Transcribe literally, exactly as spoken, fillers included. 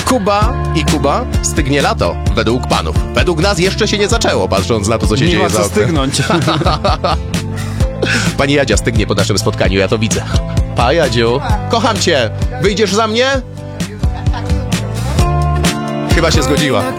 Kuba i Kuba, stygnie lato, według panów. Według nas jeszcze się nie zaczęło, patrząc na to, co się Nie dzieje ma za co oknem. stygnąć. Pani Jadzia stygnie po naszym spotkaniu, ja to widzę. Pa, Jadziu, kocham cię. Wyjdziesz za mnie? Chyba się zgodziła.